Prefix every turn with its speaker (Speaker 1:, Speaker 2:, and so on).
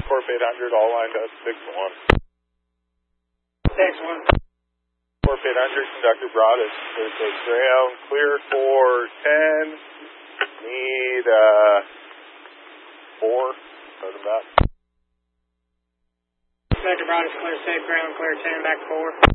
Speaker 1: Corp 800, all lined up, 6-1.
Speaker 2: 6-1.
Speaker 1: Corp 800, conductor Broadus, clear to ground, clear for 10, need 4, start about.
Speaker 2: Conductor Broadus, clear safe ground, clear 10, back 4.